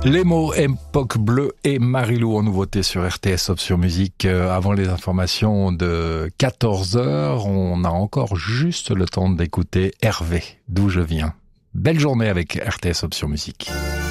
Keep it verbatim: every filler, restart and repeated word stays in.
Les mots Époque Bleue et Marilou en nouveauté sur R T S Option Musique. Avant les informations de quatorze heures, on a encore juste le temps d'écouter Hervé, d'où je viens. Belle journée avec R T S Option Musique.